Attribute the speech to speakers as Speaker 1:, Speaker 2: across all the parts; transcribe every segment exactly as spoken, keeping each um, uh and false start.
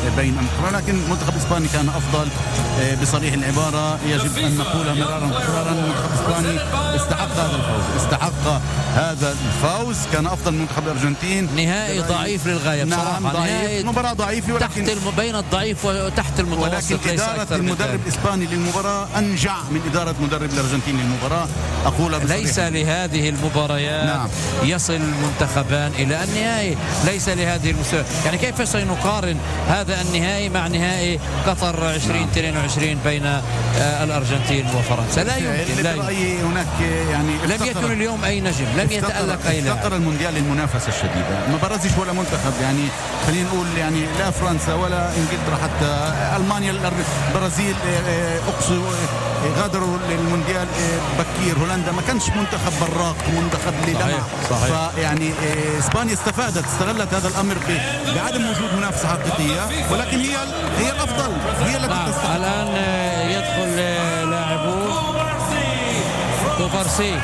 Speaker 1: بين المنتخبين، لكن منتخب إسبانيا كان أفضل بصريح العبارة. يجب أن نقولها مرارا وتكرارا، المنتخب الإسباني استحق هذا الفوز، استحق هذا الفوز، كان أفضل منتخب الأرجنتين.
Speaker 2: نهائي ضعيف للغاية بصراحة.
Speaker 1: نعم ضعيف، مباراة ضعيفة، ولكن
Speaker 2: تحت الم... بين الضعيف وتحت المتوسط.
Speaker 1: ولكن إدارة المدرب الإسباني للمباراة أنجع من إدارة مدرب الأرجنتين للمباراة. أقول
Speaker 2: ليس لهذه المباريات نعم. يصل المنتخبان إلى النهائي، ليس لهذه المستوى. يعني كيف سنقارن هذا النهائي مع نهائي قطر عشرين اثنين وعشرين بين آه الأرجنتين وفرنسا؟ لا يمكن. لا يمكن.
Speaker 1: هناك يعني
Speaker 2: لم يكن اليوم أي نجم، لم يتألق أي لاعب.
Speaker 1: افتقر المونديال للمنافسة الشديدة، ما برزش ولا منتخب. يعني خلينا نقول يعني لا فرنسا ولا انجلترا، حتى المانيا، البرازيل اقصوا غادروا المونديال بكير. هولندا ما كانش منتخب براق، منتخب اللي لمع. فيعني اسبانيا استفادت، استغلت هذا الامر بعدم وجود منافسه حقيقيه، ولكن هي هي الافضل، هي التي
Speaker 2: نعم.
Speaker 1: تستحق.
Speaker 2: الان يدخل لاعبو كوفارسي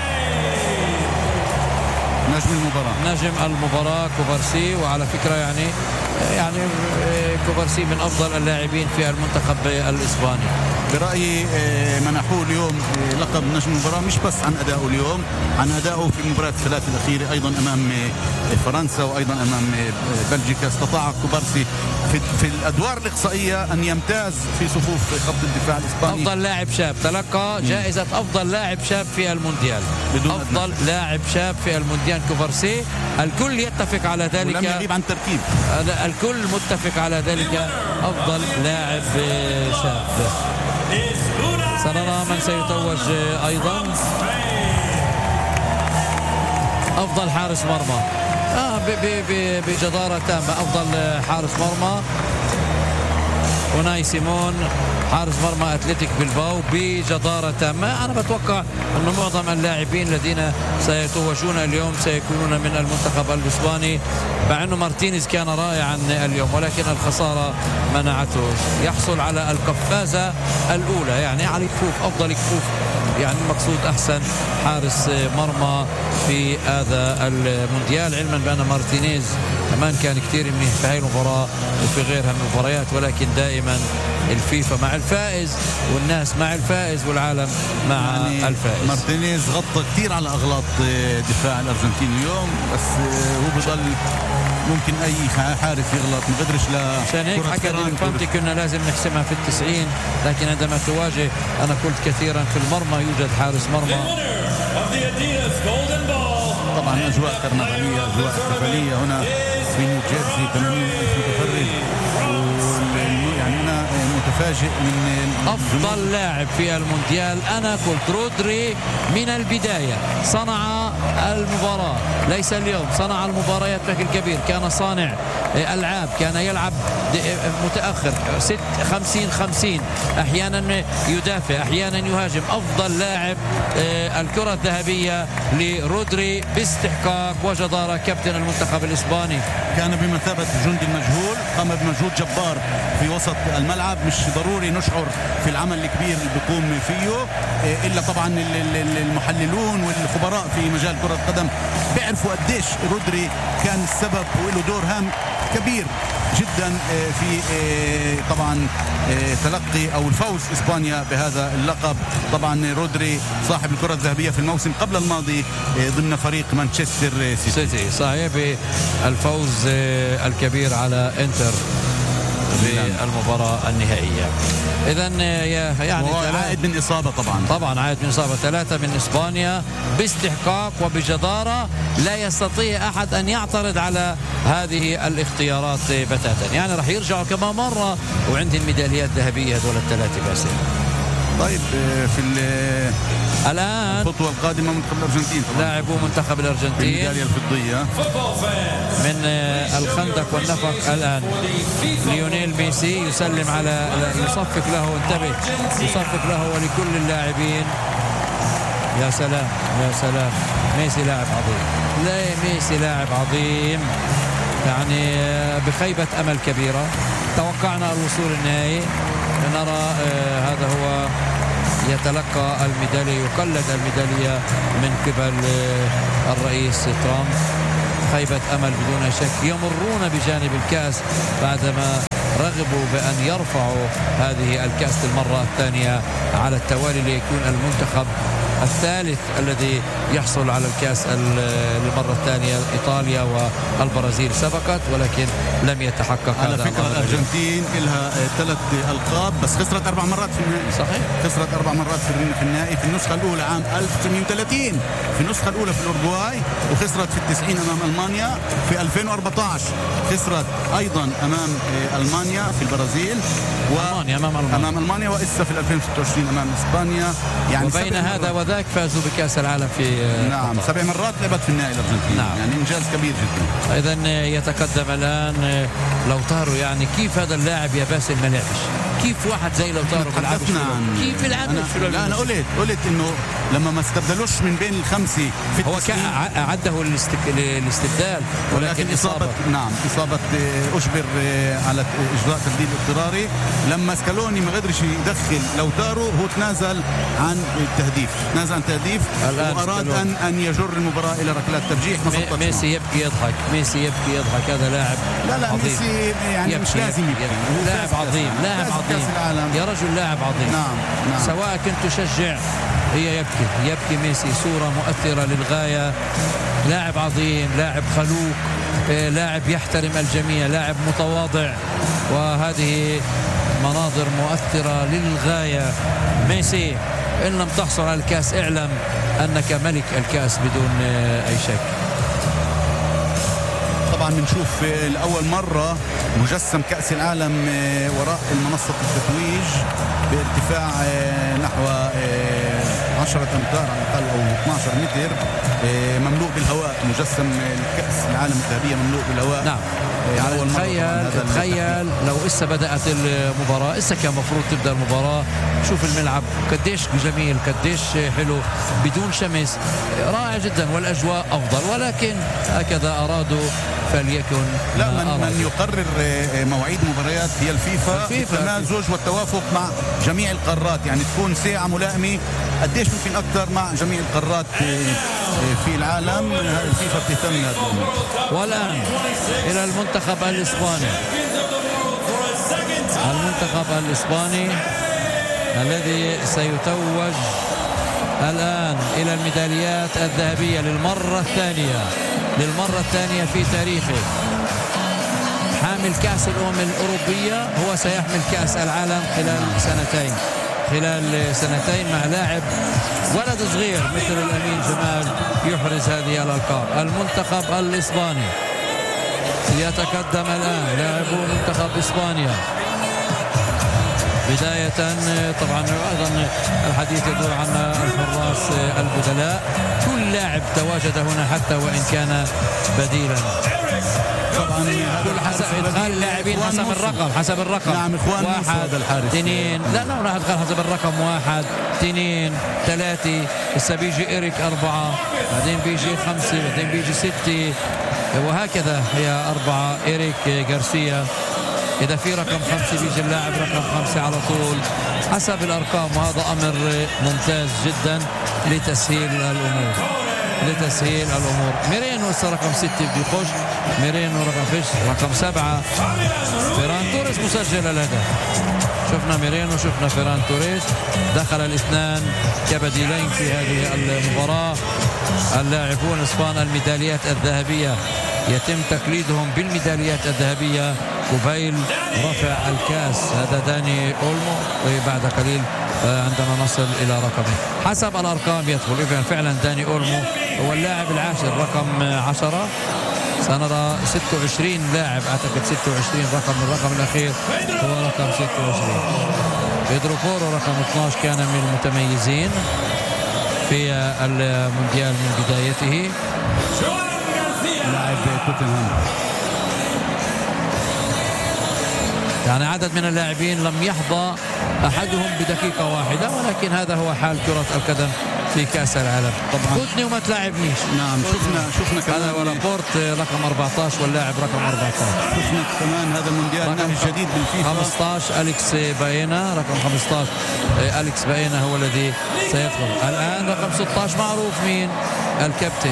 Speaker 1: نجم المباراة،
Speaker 2: نجم المباراة كوفارسي. وعلى فكرة يعني يعني كوفارسي من أفضل اللاعبين في المنتخب الإسباني
Speaker 1: برأيي. منحوه اليوم لقب نجم المباراة مش بس عن أدائه اليوم، عن أدائه في المباريات الثلاث الأخيرة، أيضا أمام فرنسا وأيضا أمام بلجيكا. استطاع كوبارسي في, في الأدوار الإقصائية أن يمتاز في صفوف خط الدفاع الإسباني.
Speaker 2: أفضل لاعب شاب، تلقى جائزة أفضل لاعب شاب في المونديال، أفضل أدنى. لاعب شاب في المونديال كوفارسي. الكل يتفق على ذلك،
Speaker 1: ولم يغيب عن تركيب،
Speaker 2: الكل متفق على ذلك. أفضل لاعب شاب. سنرى من سيتوج أيضا أفضل حارس مرمى آه بجدارة تامة. أفضل حارس مرمى أوناي سيمون، حارس مرمى أتلتيك بلباو بجدارة تامة. أنا بتوقع أن معظم اللاعبين الذين سيتوجون اليوم سيكونون من المنتخب الإسباني، مع أنه مارتينيز كان رائعا اليوم، ولكن الخسارة منعته يحصل على القفازة الأولى، يعني على كفوف، أفضل كفوف، يعني المقصود أحسن حارس مرمى في هذا المونديال، علما بأن مارتينيز كمان كان كثير منيح في هاي المباراة وفي غيرها من المباريات، ولكن دائما الفيفا مع الفائز والناس مع الفائز والعالم مع يعني الفائز.
Speaker 1: مارتينيز غطى كثير على أغلاط دفاع الأرجنتين اليوم، بس هو بضل ممكن أي حارس يغلط، ما قدرش. لا
Speaker 2: عشان هيك حكى ديليفانتي كنا لازم نحسمها في التسعين، لكن عندما تواجه، أنا قلت كثيرا في المرمى يوجد حارس مرمى.
Speaker 1: طبعا أجواء كرنفالية، أجواء احتفالية هنا في نيو جيرسي، ثمانين ألف متفرج، يعني أنا متفاجئ من
Speaker 2: أفضل لاعب في المونديال. أنا قلت رودري من البداية صنع المباراة، ليس اليوم، صنع المباريات بشكل كبير، كان صانع ألعاب، كان يلعب متأخر ست خمسين خمسين، أحيانا يدافع أحيانا يهاجم. أفضل لاعب الكرة الذهبية لرودري باستحقاق وجدارة، كابتن المنتخب الإسباني.
Speaker 1: كان بمثابة جندي المجهول، قام بمجهود جبار في وسط الملعب. مش ضروري نشعر في العمل الكبير اللي بيقوم فيه، إلا طبعا المحللون والخبراء في مجال كرة القدم بيعرفوا قديش رودري كان السبب وله دور هام كبير جدا في طبعا تلقي او الفوز اسبانيا بهذا اللقب. طبعا رودري صاحب الكرة الذهبية في الموسم قبل الماضي ضمن فريق مانشستر سيتي،
Speaker 2: صحيح، بالفوز الكبير على انتر بالمباراة النهائية. إذن يعني
Speaker 1: عائد من إصابة، طبعا
Speaker 2: طبعا عائد من إصابة. ثلاثة من إسبانيا باستحقاق وبجدارة، لا يستطيع أحد أن يعترض على هذه الاختيارات بتاتا. يعني رح يرجعوا كمان مرة وعندي الميداليات الذهبية هذول الثلاثة باسل.
Speaker 1: طيب في
Speaker 2: الآن
Speaker 1: الخطوة القادمة منتخب الأرجنتين،
Speaker 2: لاعبو منتخب الأرجنتين
Speaker 1: الميدالية الفضية
Speaker 2: من الخندق والنفق. الآن ليونيل ميسي يسلم على، يصفق له، انتبه، يصفق له ولكل اللاعبين. يا سلام يا سلام، ميسي لاعب عظيم، لا ميسي لاعب عظيم، يعني بخيبة أمل كبيرة. توقعنا الوصول النهائي، نرى آه هذا هو يتلقى الميدالية، يقلد الميدالية من قبل آه الرئيس ترامب. خيبة أمل بدون شك. يمرون بجانب الكأس بعدما رغبوا بأن يرفعوا هذه الكأس للمرة الثانية على التوالي ليكون المنتخب الثالث الذي يحصل على الكأس للمرة الثانية. إيطاليا والبرازيل سبقت ولكن لم يتحقق
Speaker 1: على
Speaker 2: هذا.
Speaker 1: فكرة الأرجنتين لها ثلاث ألقاب بس خسرت أربع مرات في النهائي.
Speaker 2: صحيح،
Speaker 1: خسرت أربع مرات في النهائي، في النسخة الأولى عام ألف وتسعمائة وثلاثين في النسخة الأولى في الأورجواي، وخسرت في التسعين أمام ألمانيا. في ألفين وأربعة عشر خسرت أيضا أمام ألمانيا في البرازيل
Speaker 2: وألمانيا أمام ألمانيا,
Speaker 1: أمام ألمانيا وإسا في ألفين وستة وعشرين أمام إسبانيا.
Speaker 2: يعني وبين هذا وذاك فازوا بكأس العالم في
Speaker 1: نعم قطر. سبع مرات لعبت في النهائي الأرجنتين.
Speaker 2: نعم.
Speaker 1: يعني إنجاز كبير جدا.
Speaker 2: إذن يتقدم الآن لوتارو. يعني كيف هذا اللاعب يا باسل ما لعبش؟ كيف واحد زي لوتارو بيلعب؟ كيف بيلعب؟
Speaker 1: أنا, لا أنا قلت قلت إنه لما ما استبدلوش من بين الخمسة في
Speaker 2: هو كان عده الاستك... الاستبدال ولكن, ولكن إصابة.
Speaker 1: إصابة نعم إصابة أجبر على إجراء تبديل اضطراري. لما سكالوني ما قدرش يدخل لوتارو هو تنازل عن التهديف تنازل عن التهديف وأراد أن أن يجر المباراة إلى ركلات ترجيح.
Speaker 2: مي ميسي يبكي يضحك ميسي يبكي يضحك هذا لاعب
Speaker 1: لا لا
Speaker 2: عظيم.
Speaker 1: ميسي يعني
Speaker 2: يبكي
Speaker 1: مش لازم يبكي,
Speaker 2: يبكي. لاعب عظيم لاعب عظيم يا رجل لاعب عظيم.
Speaker 1: نعم. نعم.
Speaker 2: سواء كنت تشجع هي يبكي يبكي ميسي صورة مؤثرة للغاية. لاعب عظيم لاعب خلوق لاعب يحترم الجميع لاعب متواضع وهذه مناظر مؤثرة للغاية. ميسي إن لم تحصل على الكاس اعلم أنك ملك الكاس بدون أي شك.
Speaker 1: طبعا بنشوف لأول مرة مجسم كأس العالم وراء المنصة التتويج بارتفاع نحو عشرة أمتار على الأقل أو اثني عشر متر مملوء بالهواء. مجسم الكأس العالم الذهبية مملوء بالهواء.
Speaker 2: نعم. يعني تخيل تخيل لو إسا بدأت المباراة إسا كان مفروض تبدأ المباراة. شوف الملعب قديش جميل قديش حلو بدون شمس رائع جدا والأجواء أفضل ولكن هكذا أرادوا فليكن.
Speaker 1: لا من, من يقرر مواعيد المباريات هي الفيفا, الفيفا التمازج والتوافق مع جميع القارات. يعني تكون ساعة ملائمة قديش ممكن أكثر مع جميع القارات في العالم. الفيفا بتهتم بهذا الأمر.
Speaker 2: والآن إلى المنتخب الإسباني المنتخب الإسباني الذي سيتوج الآن إلى الميداليات الذهبية للمرة الثانية للمرة الثانية في تاريخه. حامل كأس الأمم الأوروبية هو سيحمل كأس العالم خلال سنتين خلال سنتين مع لاعب ولد صغير مثل الأمين جمال يحرز هذه الألقاب. المنتخب الإسباني يتقدم الآن لاعبو منتخب إسبانيا. بداية طبعا أيضا الحديث يدور عن الحراس البدلاء. كل لاعب تواجد هنا حتى وإن كان بديلا.
Speaker 1: طبعا
Speaker 2: كل حسب ادخال اللاعبين حسب الرقم حسب الرقم
Speaker 1: نعم اخوان
Speaker 2: واحد اثنين لا لا راح ادخل حسب الرقم واحد اثنين ثلاثة هسه بيجي إيريك أربعة بعدين بيجي خمسة بعدين بيجي ستة وهكذا هي أربعة إيريك غارسيا. إذا في رقم خمسة بيجي اللاعب رقم خمسة على طول حسب الأرقام وهذا أمر ممتاز جدا لتسهيل الأمور لتسهيل الأمور. ميرينو رقم ستة بده يخش. ميرينو رقم فيش رقم سبعة. فيران توريس مسجل الهدف. شفنا ميرينو شفنا فيران توريس دخل الاثنان كبديلين في هذه المباراة. اللاعبون اسبان الميداليات الذهبية يتم تقليدهم بالميداليات الذهبية. كوفيل رفع الكاس هذا داني أولمو وبعد قليل عندما نصل إلى رقمه حسب الأرقام يدخل. إذن فعلا داني أولمو هو اللاعب العاشر رقم عشرة. سنرى ستة وعشرين لاعب أعتقد ستة وعشرين رقم الرقم الأخير هو رقم ستة وعشرين. بيدرو بورو رقم اثني عشر كان من المتميزين في المونديال من بدايته.
Speaker 1: لاعب توتنهام.
Speaker 2: يعني عدد من اللاعبين لم يحظى أحدهم بدقيقة واحدة ولكن هذا هو حال كرة القدم في كأس العالم. طبعا خذني وما تلاعبنيش.
Speaker 1: نعم شفنا شفنا كمان
Speaker 2: هذا ولا بورت رقم أربعة عشر واللاعب رقم أربعة عشر.
Speaker 1: شفنا كمان هذا المونديال نهج جديد بالفيفا.
Speaker 2: خمسة عشر أليكس باينا رقم خمسة عشر أليكس باينا هو الذي سيدخل الآن. رقم ستة عشر معروف مين الكابتن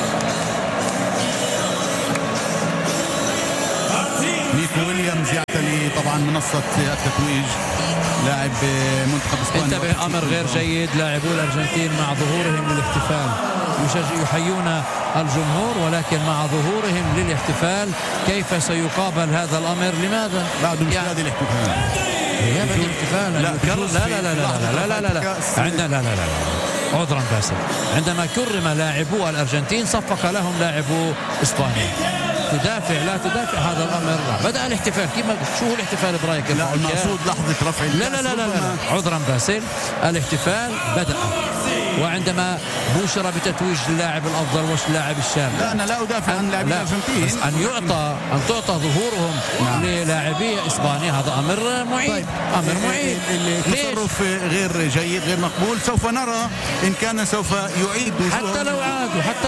Speaker 1: نيكو ويليامز يعتلي طبعا منصة التتويج لاعب منتخب اسبانيا.
Speaker 2: انتبه، امر غير جيد لاعبو الارجنتين مع ظهورهم للاحتفال، يشجع يحيون الجمهور ولكن مع ظهورهم للاحتفال كيف سيقابل هذا الامر؟ لماذا؟
Speaker 1: بعد مش
Speaker 2: يعني
Speaker 1: هذه الاحتفال
Speaker 2: غياب الاحتفال.
Speaker 1: لا
Speaker 2: لا لا لا لا لا لا لا لا لا عندنا لا لا لا عذرا باسل، عندما كرم لاعبو الارجنتين صفق لهم لاعبو اسبانيا. تدافع لا تدافع هذا الامر. بدأ الاحتفال كيف؟ شو هو الاحتفال برايك؟
Speaker 1: لا المقصود لحظة رفع
Speaker 2: لا لا لا لا, لا. عذرا باسل، الاحتفال بدأ وعندما بوشر بتتويج اللاعب الافضل وش اللاعب الشاب.
Speaker 1: لا انا لا ادافع عن لاعبي الارجنتين،
Speaker 2: ان يعطى ان تعطى ظهورهم نعم. للاعبي اسبانيا هذا امر معيب. طيب. امر معيب.
Speaker 1: التصرف غير جيد غير مقبول. سوف نرى ان كان سوف يعيد
Speaker 2: حتى لو عادوا حتى